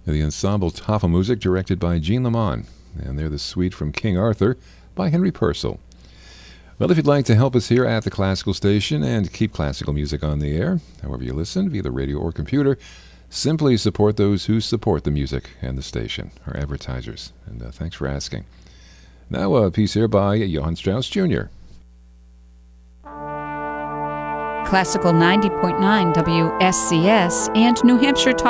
The ensemble Tafelmusik, directed by Jean Lamont. And they're the suite from King Arthur by Henry Purcell. Well, if you'd like to help us here at the Classical Station and keep classical music on the air, however you listen, via the radio or computer, simply support those who support the music and the station, our advertisers. And thanks for asking. Now a piece here by Johann Strauss Jr. Classical 90.9 WSCS and New Hampshire Talk